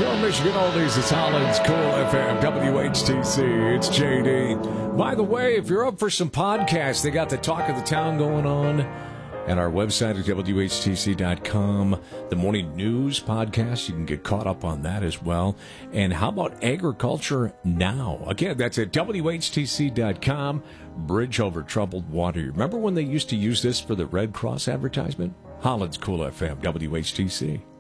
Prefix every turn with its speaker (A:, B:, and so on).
A: Your Michigan Oldies, it's Holland's Cool FM, WHTC, it's JD. By the way, if you're up for some podcasts, they got the Talk of the Town going on at our website at WHTC.com. The Morning News podcast, you can get caught up on that as well. And how about Agriculture Now? Again, that's at WHTC.com. Bridge over troubled water. Remember when they used to use this for the Red Cross advertisement? Holland's Cool FM, WHTC.